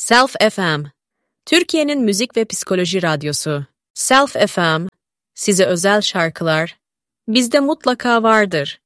Self FM, Türkiye'nin müzik ve psikoloji radyosu. Self FM, size özel şarkılar, bizde mutlaka vardır.